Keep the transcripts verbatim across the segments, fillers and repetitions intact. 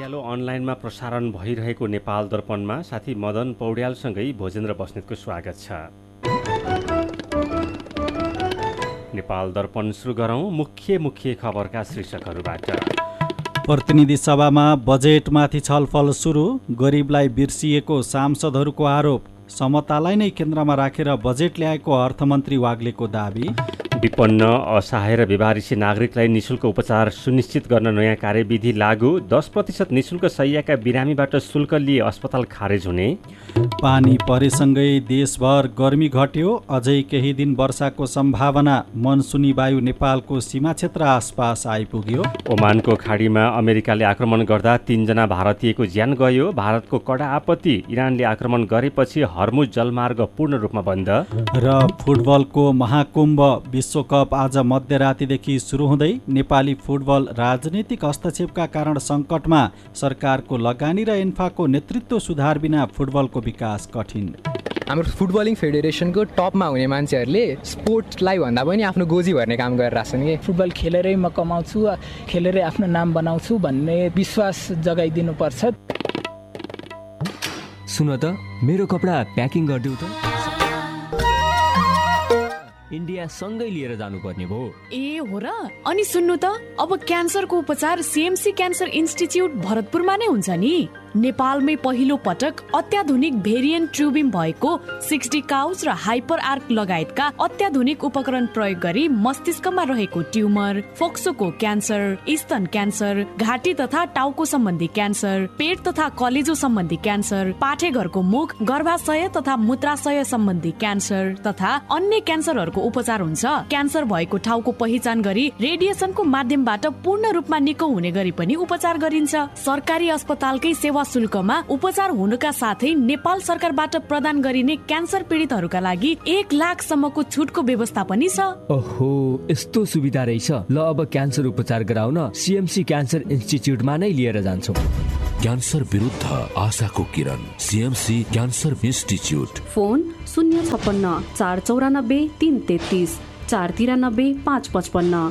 उज्यालो अनलाइनमा प्रसारण भइरहेको नेपाल दर्पणमा साथी मदन पौड्यालसँगै भोजेन्द्र बस्नेतको स्वागत छ। नेपाल दर्पण सुरु गरौँ मुख्य मुख्य खबरका शीर्षकहरूबाट। प्रतिनिधि सभामा बजेटमाथि छलफल सुरु, गरिबलाई बिर्सिएको सांसदहरूको आरोप। समतालाई नै केन्द्रमा राखेर बजेट ल्याएको अर्थमन्त्री वाग्लेको दाबी। विपन्न असहाय र बेवारिसी नागरिकलाई निशुल्क उपचार सुनिश्चित गर्न नयाँ कार्यविधि लागू। दस प्रतिशत निशुल्क शैय्याका बिरामीबाट शुल्क लिए अस्पताल खारेज हुने। पानी परेसँगै देशभर गर्मी घट्यो, अझै केही दिन वर्षाको सम्भावना। मनसुनी वायु नेपालको सीमा क्षेत्र आसपास आइपुग्यो। ओमानको खाडीमा अमेरिकाले आक्रमण गर्दा तीनजना भारतीयको ज्यान गयो। भारतको कडा आपत्ति, इरानले आक्रमण गरेपछि हर्मुज जलमार्ग पूर्ण रूपमा बन्द। र फुटबलको महाकुम्भ विश्वकप आज मध्यरातिदेखि सुरु हुँदै। नेपाली फुटबल राजनीतिक हस्तक्षेपका कारण सङ्कटमा। सरकारको लगानी र इन्फाको नेतृत्व सुधार बिना फुटबलको विकास कठिन। हाम्रो फुटबलिङ फेडरेसनको टपमा हुने मान्छेहरूले स्पोर्ट्सलाई भन्दा पनि आफ्नो गोजी भर्ने काम गरिरहेछन् कि फुटबल खेलेरै म कमाउँछु, खेलेरै आफ्नो नाम बनाउँछु भन्ने विश्वास जगाइदिनुपर्छ। सुन त, मेरो कपडा प्याकिङ गरिदेऊ त। इन्डिया सँगै लिएर जानुपर्ने भयो। ए हो र? अनि सुन्नु त, अब क्यान्सरको उपचार सीएमसी क्यान्सर इन्स्टिच्युट भरतपुरमा नै हुन्छ नि। नेपालमै पहिलो पटक अत्याधुनिक भेरिएन्ट ट्युबिम भएको सिक्सटी काउच र हाइपर आर्क लगायतका अत्याधुनिक उपकरण प्रयोग गरी मस्तिष्कमा रहेको ट्युमर, फोक्सोको क्यान्सर, स्तन क्यान्सर, घाँटी तथा टाउको सम्बन्धी क्यान्सर, पेट तथा कलेजो सम्बन्धी क्यान्सर, पाठेघरको मुख, गर्भाशय तथा मूत्राशय सम्बन्धी क्यान्सर तथा अन्य क्यान्सरहरूको उपचार हुन्छ। क्यान्सर भएको ठाउँको पहिचान गरी रेडिएसनको माध्यमबाट पूर्ण रूपमा निको हुने गरी पनि उपचार गरिन्छ। सरकारी अस्पतालकै सेवा शुल्कमा उपचार हुनुका साथै नेपाल सरकारबाट प्रदान गरिने क्यान्सर पीडितहरूका लागि एक लाख सम्मको छुटको व्यवस्था पनि छ। ओहो, यस्तो सुविधा रहेछ। ल अब क्यान्सर उपचार गराउन सीएमसी क्यान्सर इन्स्टिच्युटमा नै लिएर जान्छौँ। क्यान्सर विरुद्ध आशाको किरण, सीएमसी क्यान्सर इन्स्टिच्युट। फोन शून्य छप्पन्न चार चौरानब्बे तीन तेत्तिस चार तिरानब्बे पाँच पचपन्न।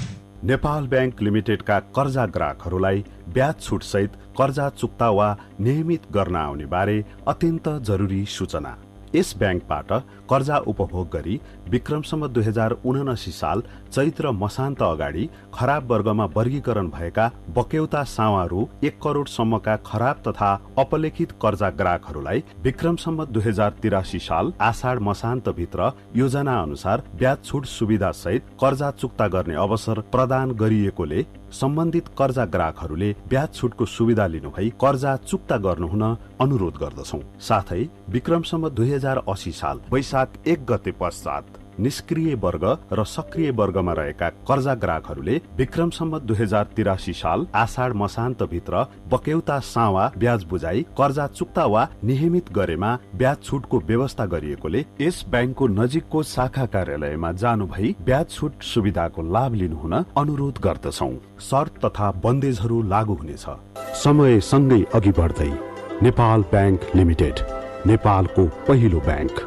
नेपाल ब्याङ्क लिमिटेडका कर्जा ग्राहकहरूलाई ब्याज छुट सहित कर्जा चुक्ता वा नियमित गर्न आउने बारे अत्यन्त जरुरी सूचना। यस ब्याङ्कबाट कर्जा उपभोग गरी विक्रमसम्म दुई हजार उनासी साल चैत्र मसान्त अगाडि खराब वर्गमा वर्गीकरण भएका बक्यौता सावा रु एक करोड सम्मका खराब तथा अपलेखित कर्जा ग्राहकहरूलाई विक्रमसम्म दुई हजार तिरासी साल आषाढ मसान्त भित्र योजना अनुसार ब्याज छुट सुविधा सहित कर्जा चुक्ता गर्ने अवसर प्रदान गरिएकोले सम्बन्धित कर्जा ग्राहकहरूले ब्याज छुटको सुविधा लिनुभई कर्जा चुक्ता गर्नुहुन अनुरोध गर्दछौं। साथै विक्रमसम्म दुई हजार अस्सी साल वैशाख एक गते पश्चात निष्क्रिय वर्ग र सक्रिय वर्गमा रहेका कर्जा ग्राहकहरूले विक्रमसम्म दुई हजार तिरासी साल आषाढ मसान्त भित्र बक्यौता सावा ब्याज बुझाई कर्जा चुक्ता वा नियमित गरेमा ब्याज छुटको व्यवस्था गरिएकोले यस ब्याङ्कको नजिकको शाखा कार्यालयमा जानु भई ब्याज छुट सुविधाको लाभ लिनुहुन अनुरोध गर्दछौं। शर्त तथा बन्देजहरू लागू हुनेछ। समय सँगै अघि बढ्दै नेपाल ब्याङ्क लिमिटेड, नेपालको पहिलो ब्याङ्क।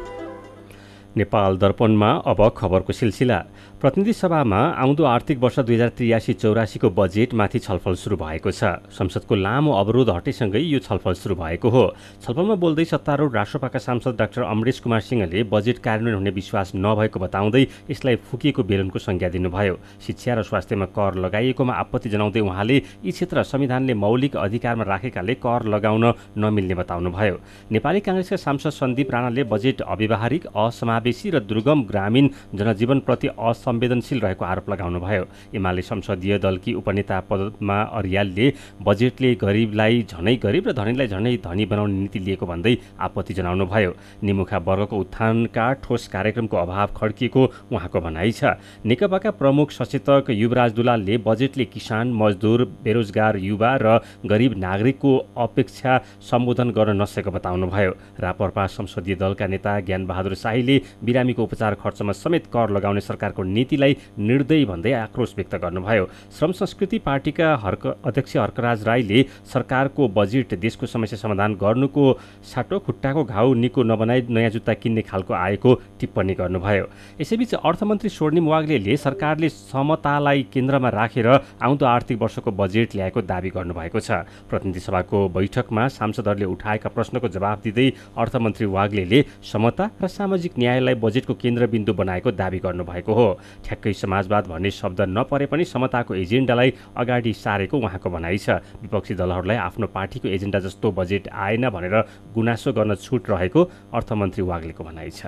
नेपाल दर्पणमा अब खबरको सिलसिला। प्रतिनिधि सभामा आउँदो आर्थिक वर्ष दुई हजार त्रियासी चौरासीको बजेटमाथि छलफल सुरु भएको छ। संसदको लामो अवरोध हटेसँगै यो छलफल सुरु भएको हो। छलफलमा बोल्दै सत्तारूढ राष्ट्रपाका सांसद डाक्टर अमरेश कुमार सिंहले बजेट कार्यान्वयन हुने विश्वास नभएको बताउँदै यसलाई फुकिएको बेलुनको संज्ञा दिनुभयो। शिक्षा र स्वास्थ्यमा कर लगाइएकोमा आपत्ति जनाउँदै उहाँले यी क्षेत्र संविधानले मौलिक अधिकारमा राखेकाले कर लगाउन नमिल्ने बताउनुभयो। नेपाली कांग्रेसका सांसद सन्दीप राणाले बजेट अव्यावहारिक, असमावेशी र दुर्गम ग्रामीण जनजीवनप्रति असंवेदनशील रहेको आरोप लगाउनुभयो। एमाले संसदीय दलकी उपनेता पद्मा अर्यालले बजेटले गरिबलाई झनै गरिब र धनीलाई झनै धनी बनाउने नीति लिएको भन्दै आपत्ति जनाउनुभयो। निमुखा वर्गको उत्थानका ठोस कार्यक्रमको अभाव खड्किएको उहाँको भनाइ छ। नेकपाका प्रमुख सचेतक युवराज दुलालले बजेटले किसान, मजदुर, बेरोजगार युवा र गरिब नागरिकको अपेक्षा सम्बोधन गर्न नसकेको बताउनुभयो। रापरपा संसदीय दलका नेता ज्ञानबहादुर शाहीले बिरामीको उपचार खर्चमा समेत कर लगाउने सरकारको नीतिलाई निर्दयी भन्दै आक्रोश व्यक्त गर्नुभयो। श्रम संस्कृति पार्टीका हर्क अध्यक्ष हर्कराज राईले सरकारको बजेट देशको समस्या समाधान गर्नुको साटो खुट्टाको घाउ निको नबनाई नयाँ जुत्ता किन्ने खालको आएको टिप्पणी गर्नुभयो। यसैबीच अर्थमन्त्री स्वर्णिम वाग्लेले सरकारले समतालाई केन्द्रमा राखेर आउँदो आर्थिक वर्षको बजेट ल्याएको दावी गर्नुभएको छ। प्रतिनिधि सभाको बैठकमा सांसदहरूले उठाएका प्रश्नको जवाब दिँदै अर्थमन्त्री वाग्लेले समता र सामाजिक न्यायलाई बजेटको केन्द्रबिन्दु बनाएको दावी गर्नुभएको हो। ठ्याक्कै समाजवाद भन्ने शब्द नपरे पनि समताको एजेन्डालाई अगाडि सारेको उहाँको भनाइ छ। विपक्षी दलहरूलाई आफ्नो पार्टीको एजेन्डा जस्तो बजेट आएन भनेर गुनासो गर्न छुट रहेको अर्थमन्त्री वाग्लेको भनाइ छ।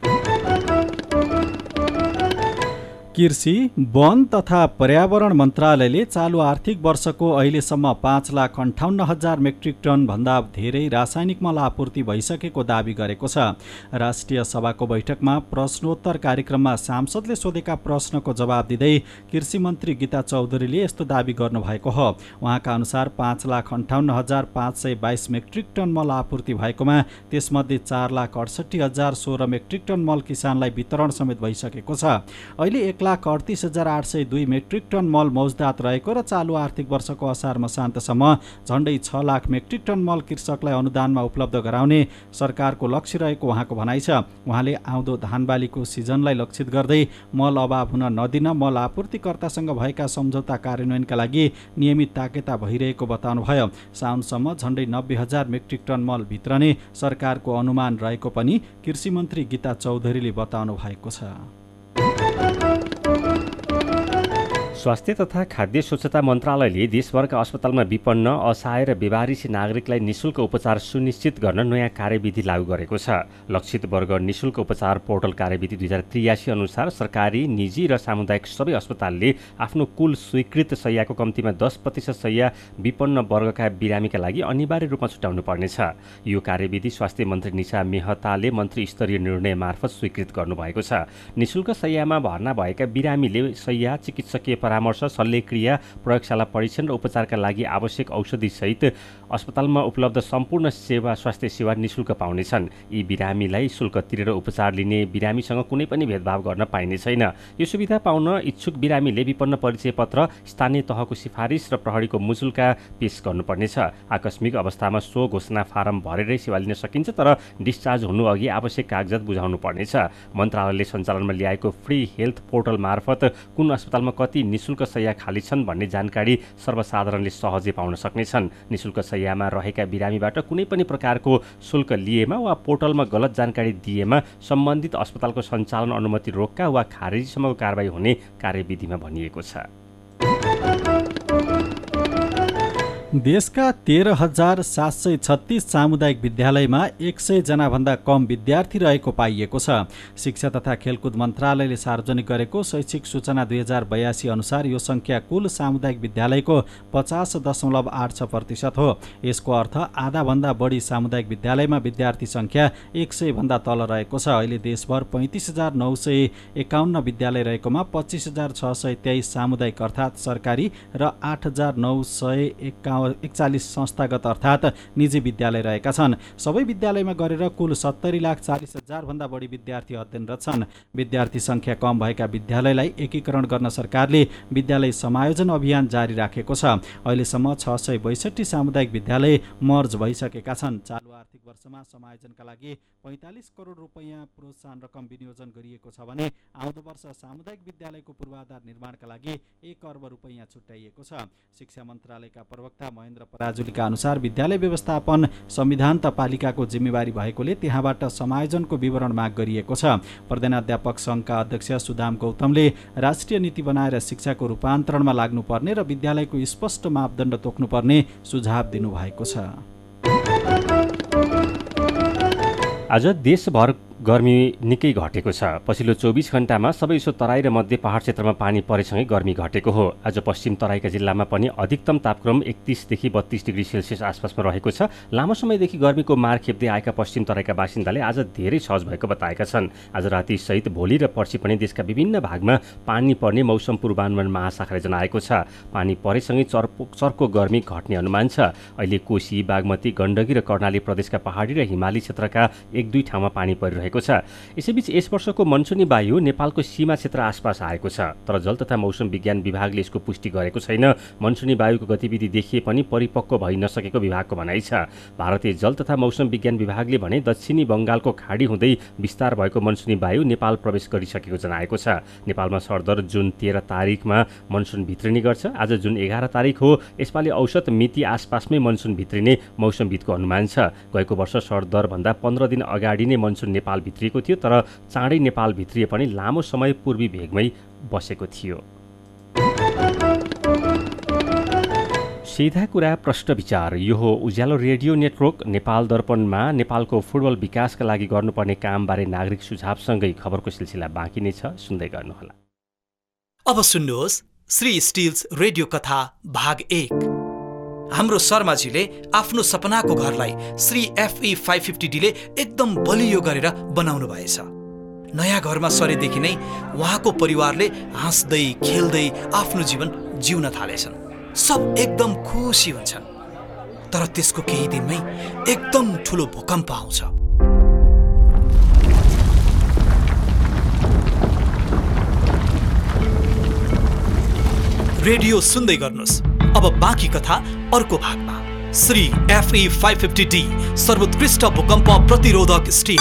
कृषि, वन तथा पर्यावरण मन्त्रालयले चालु आर्थिक वर्षको अहिलेसम्म पाँच लाख अन्ठाउन्न हजार मेट्रिक टन भन्दा धेरै रासायनिक मल आपूर्ति भइसकेको दावी गरेको छ। राष्ट्रिय सभाको बैठकमा प्रश्नोत्तर कार्यक्रममा सांसदले सोधेका प्रश्नको जवाब दिँदै कृषि मन्त्री गीता चौधरीले यस्तो दावी गर्नुभएको हो। उहाँका अनुसार पाँच लाख अन्ठाउन्न हजार पाँच सय बाइस मेट्रिक टन मल आपूर्ति भएकोमा त्यसमध्ये चार लाख अडसठी हजार सोह्र मेट्रिक टन मल किसानलाई वितरण समेत भइसकेको छ। अहिले एक लाख अडतिस हजार आठ सय दुई मेट्रिक टन मल मौजदात रहेको र चालु आर्थिक वर्षको असार मसान्तसम्म झण्डै छ लाख मेट्रिक टन मल कृषकलाई अनुदानमा उपलब्ध गराउने सरकारको लक्ष्य रहेको उहाँको भनाइ छ। उहाँले आउँदो धानबालीको सिजनलाई लक्षित गर्दै मल अभाव हुन नदिन मल आपूर्तिकर्तासँग भएका सम्झौता कार्यान्वयनका लागि नियमित ताकेता भइरहेको बताउनुभयो। साउनसम्म झण्डै नब्बे हजार मेट्रिक टन मल भित्रने सरकारको अनुमान रहेको पनि कृषि मन्त्री गीता चौधरीले बताउनु भएको छ। स्वास्थ्य तथा खाद्य स्वच्छता मन्त्रालयले देशभरका अस्पतालमा विपन्न, असहाय र बेवारिसी नागरिकलाई निशुल्क उपचार सुनिश्चित गर्न नयाँ कार्यविधि लागू गरेको छ। लक्षित वर्ग निशुल्क उपचार पोर्टल कार्यविधि दुई हजार त्रियासी अनुसार सरकारी, निजी र सामुदायिक सबै अस्पतालले आफ्नो कुल स्वीकृत शय्याको कम्तीमा दस प्रतिशत शय्या विपन्न वर्गका बिरामीका लागि अनिवार्य रूपमा छुट्याउनु पर्नेछ। यो कार्यविधि स्वास्थ्य मन्त्री निशा मेहताले मन्त्री स्तरीय निर्णय मार्फत स्वीकृत गर्नुभएको छ। निशुल्क शय्यामा भर्ना भएका बिरामीले शय्या, चिकित्सकीय परामर्श, शल्यक्रिया, प्रयोगशाला परीक्षण र उपचारका लागि आवश्यक औषधि सहित अस्पतालमा उपलब्ध सम्पूर्ण सेवा स्वास्थ्य सेवा निशुल्क पाउनेछन्। यी बिरामीलाई शुल्क तिरेर उपचार लिने बिरामीसँग कुनै पनि भेदभाव गर्न पाइने छैन। यो सुविधा पाउन इच्छुक बिरामीले विपन्न परिचय पत्र, स्थानीय तहको सिफारिस र प्रहरीको मुजुल्का पेश गर्नुपर्नेछ। आकस्मिक अवस्थामा सो घोषणा फारम भरेरै सेवा लिन सकिन्छ, तर डिस्चार्ज हुनु अघि आवश्यक कागजात बुझाउनु पर्नेछ। मन्त्रालयले सञ्चालनमा ल्याएको फ्री हेल्थ पोर्टल मार्फत कुन अस्पतालमा कति निशुल्क शय्या खाली छन् भन्ने जानकारी सर्वसाधारणले सहजै पाउन सक्नेछन्। निशुल्क शय्यामा रहेका बिरामीबाट कुनै पनि प्रकारको शुल्क लिएमा वा पोर्टलमा गलत जानकारी दिएमा सम्बन्धित अस्पतालको सञ्चालन अनुमति रोक्का वा खारेजीसम्मको कारबाही हुने कार्यविधिमा भनिएको छ। देशका तेह्र हजार सात सय छत्तीस सामुदायिक विद्यालयमा एक सय जनाभन्दा कम विद्यार्थी रहेको पाइएको छ। शिक्षा तथा खेलकुद मन्त्रालयले सार्वजनिक गरेको शैक्षिक सूचना दुई हजार बयासी अनुसार यो सङ्ख्या कुल सामुदायिक विद्यालयको पचास दशमलव आठ छ प्रतिशत हो। यसको अर्थ आधाभन्दा बढी सामुदायिक विद्यालयमा विद्यार्थी सङ्ख्या एक सय भन्दा तल रहेको छ। अहिले देशभर पैँतिस हजार नौ सय एकाउन्न विद्यालय रहेकोमा पच्चिस हजार छ सय तेइस सामुदायिक अर्थात् सरकारी र आठ हजार नौ सय एकाउन्न एकचालिस संस्थागत अर्थात् निजी विद्यालय रहेका छन्। सबै विद्यालयमा गरेर कुल सत्तरी लाख चालिस हजार भन्दा बढी विद्यार्थी अध्ययनरत छन्। विद्यार्थी सङ्ख्या कम भएका विद्यालयलाई एकीकरण गर्न सरकारले विद्यालय समायोजन अभियान जारी राखेको छ। अहिलेसम्म छ सय बैसठी सामुदायिक विद्यालय मर्ज भइसकेका छन्। चालु आर्थिक वर्षमा समायोजनका लागि पैँतालिस करोड रुपियाँ प्रोत्साहन रकम विनियोजन गरिएको छ भने आउँदो वर्ष सामुदायिक विद्यालयको पूर्वाधार निर्माणका लागि एक अर्ब रुपियाँ छुट्याइएको छ। शिक्षा मन्त्रालयका प्रवक्ता महेन्द्र पराजुलीका अनुसार विद्यालय व्यवस्थापन संविधान त पालिकाको जिम्मेवारी भएकोले त्यहाँबाट समायोजनको विवरण माग गरिएको छ। प्रधानाध्यापक सङ्घका अध्यक्ष सुदाम गौतमले राष्ट्रिय नीति बनाएर शिक्षाको रूपान्तरणमा लाग्नुपर्ने र विद्यालयको स्पष्ट मापदण्ड तोक्नुपर्ने सुझाव दिनुभएको छ। आज देशभर गर्मी निकै घटेको छ। पछिल्लो चौबिस घण्टामा सबै यसो तराई र मध्य पहाड क्षेत्रमा पानी परेसँगै गर्मी घटेको हो। आज पश्चिम तराईका जिल्लामा पनि अधिकतम तापक्रम एकतिसदेखि बत्तीस डिग्री सेल्सियस आसपासमा रहेको छ। लामो समयदेखि गर्मीको मार खेप्दै आएका पश्चिम तराईका बासिन्दाले आज धेरै सहज भएको बताएका छन्। आज राति सहित भोलि र पर्सि पनि देशका विभिन्न भागमा पानी पर्ने मौसम पूर्वानुमान महाशाखाले जनाएको छ। पानी परेसँगै चर्को चर्को गर्मी घट्ने अनुमान छ। अहिले कोशी, बागमती, गण्डकी र कर्णाली प्रदेशका पहाडी र हिमाली क्षेत्रका एक दुई ठाउँमा पानी परिरहेको भएको छ। यसैबीच यस वर्षको मनसुनी वायु नेपालको सीमा क्षेत्र आसपास आएको छ, तर जल तथा मौसम विज्ञान विभागले यसको पुष्टि गरेको छैन। मनसुनी वायुको गतिविधि देखिए पनि परिपक्व भइ नसकेको विभागको भनाइ छ। भारतीय जल तथा मौसम विज्ञान विभागले भने दक्षिणी बङ्गालको खाडी हुँदै विस्तार भएको मनसुनी वायु नेपाल प्रवेश गरिसकेको जनाएको छ। नेपालमा सरदर जुन तेह्र तारिकमा मनसुन भित्रिने गर्छ। आज जुन एघार तारिक हो, यसपालि औसत मिति आसपासमै मनसुन भित्रिने मौसमविदको अनुमान छ। गएको वर्ष सरदरभन्दा पन्ध्र दिन अगाडि नै मनसुन नेपाल भित्रिएको थियो, तर चाँडै नेपाल भित्रिए पनि लामो समय पूर्वी भेगमै बसेको थियो। सीधा कुरा प्रश्न विचार, यो हो उज्यालो रेडियो नेटवर्क। नेपाल दर्पणमा नेपालको फुटबल विकासका लागि गर्नुपर्ने कामबारे नागरिक सुझावसँगै खबरको सिलसिला बाँकी नै छ, सुन्दै गर्नुहोला। अब सुन्नुहोस् श्री स्टिल्स रेडियो कथा भाग एक। हाम्रो शर्माजीले आफ्नो सपनाको घरलाई श्री एफई फाइभ फिफ्टी डीले एकदम बलियो गरेर बनाउनु भएछ। नयाँ घरमा सरेदेखि नै उहाँको परिवारले हाँस्दै खेल्दै आफ्नो जीवन जिउन थालेछन्। सब एकदम खुसी हुन्छन्, तर त्यसको केही दिनमै एकदम ठुलो भूकम्प आउँछ। रेडियो सुन्दै गर्नुहोस्। अब बाँकी कथा अर्को भागमा। Shri FE five fifty D सर्वोत्कृष्ट भूकम्प प्रतिरोधक स्टिल।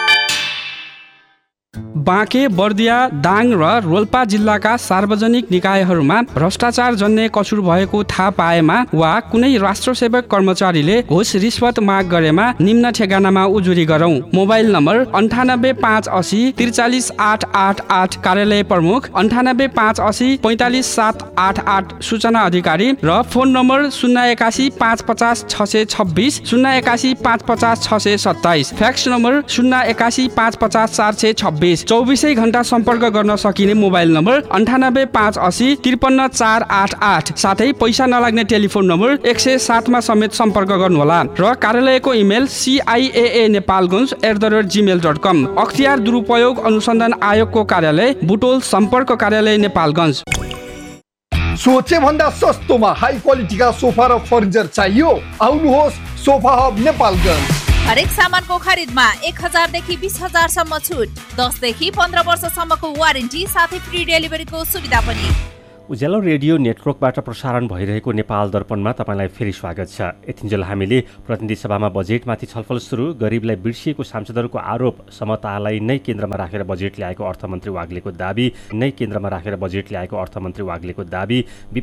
बाँके, बर्दिया, दाङ र रोल्पा जिल्लाका सार्वजनिक निकायहरूमा भ्रष्टाचार जन्य कसुर भएको थाहा पाएमा वा कुनै राष्ट्र सेवक कर्मचारीले घुस रिश्वत माग गरेमा निम्न ठेगानामा उजुरी गरौँ। मोबाइल नम्बर अन्ठानब्बे पाँच असी त्रिचालिस आठ आठ आठ कार्यालय प्रमुख, अन्ठानब्बे पाँच असी पैँतालिस सात आठ आठ सूचना अधिकारी र फोन नम्बर शून्य एकासी पाँच पचास छ सय छब्बिस शून्य एकासी पाँच पचास छ सय सत्ताइस। फ्याक्स नम्बर शून्य एकासी पाँच पचास चार सय छब्बिस। चौबिसै घण्टा सम्पर्क गर्न सकिने मोबाइल नम्बर अन्ठानब्बे पाँच असी त्रिपन्न चार आठ आठ। साथै पैसा नलाग्ने टेलिफोन नम्बर एक सय सातमा समेत सम्पर्क गर्नुहोला र कार्यालयको email सिआइएए Nepalgunj at the rate Gmail dot कम। अख्तियार दुरुपयोग अनुसन्धान आयोगको कार्यालय बुटोल सम्पर्क कार्यालय नेपालगञ्ज। सोचे भन्दा सस्तोमा हाई क्वालिटीका सोफा र फर्निचर चाहियो? आउनुहोस् सोफा हब नेपालगञ्ज। हरेक सामानको खरिदमा एक हजारदेखि बिस हजारसम्म छुट, दसदेखि पन्ध्र वर्षसम्मको वारेन्टी साथै फ्री डेलिभरीको सुविधा पनि। उज्यालो रेडियो नेटवर्कबाट प्रसारण भइरहेको नेपाल दर्पणमा तपाईँलाई फेरि स्वागत छ। यतिन्जेल हामीले प्रतिनिधि सभामा बजेटमाथि छलफल सुरु, गरिबलाई बिर्सिएको सांसदहरूको आरोप, समतालाई नै केन्द्रमा राखेर बजेट ल्याएको अर्थमन्त्री वाग्लेको दाबी नै केन्द्रमा राखेर बजेट ल्याएको अर्थमन्त्री वाग्लेको दाबी,